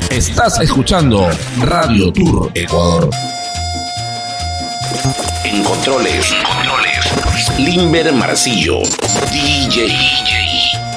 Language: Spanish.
Estás escuchando Radio Tour Ecuador. En controles, Limber Marcillo, DJ.